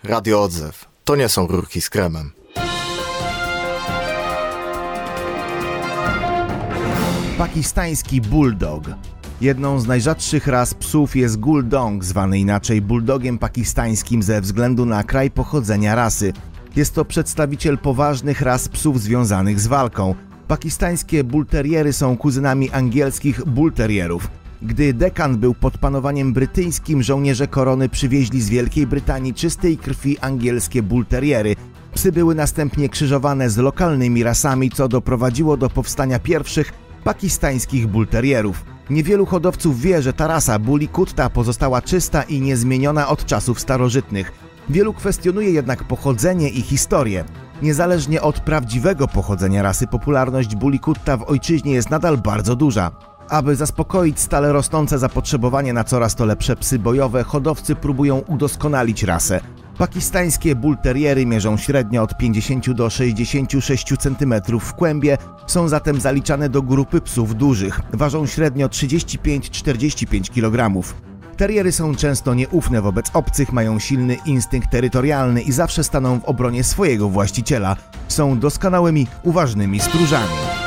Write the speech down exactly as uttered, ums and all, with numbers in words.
Radio Odzew. To nie są rurki z kremem. Pakistański bulldog. Jedną z najrzadszych ras psów jest guldong, zwany inaczej bulldogiem pakistańskim ze względu na kraj pochodzenia rasy. Jest to przedstawiciel poważnych ras psów związanych z walką. Pakistańskie bullterriery są kuzynami angielskich bullterrierów. Gdy Dekan był pod panowaniem brytyjskim, żołnierze korony przywieźli z Wielkiej Brytanii czystej krwi angielskie bullterriery. Psy były następnie krzyżowane z lokalnymi rasami, co doprowadziło do powstania pierwszych pakistańskich bullterrierów. Niewielu hodowców wie, że ta rasa Bully Kutta pozostała czysta i niezmieniona od czasów starożytnych. Wielu kwestionuje jednak pochodzenie i historię. Niezależnie od prawdziwego pochodzenia rasy, popularność Bully Kutta w ojczyźnie jest nadal bardzo duża. Aby zaspokoić stale rosnące zapotrzebowanie na coraz to lepsze psy bojowe, hodowcy próbują udoskonalić rasę. Pakistańskie bullterriery mierzą średnio od pięćdziesięciu do sześćdziesięciu sześciu centymetrów w kłębie, są zatem zaliczane do grupy psów dużych. Ważą średnio trzydzieści pięć do czterdziestu pięciu kilogramów. Terriery są często nieufne wobec obcych, mają silny instynkt terytorialny i zawsze staną w obronie swojego właściciela. Są doskonałymi, uważnymi stróżami.